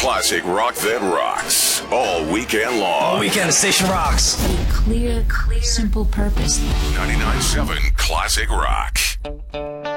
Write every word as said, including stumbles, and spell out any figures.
classic rock that rocks all weekend long. All weekend, the station rocks. A clear, clear, simple purpose. ninety-nine point seven Classic Rock.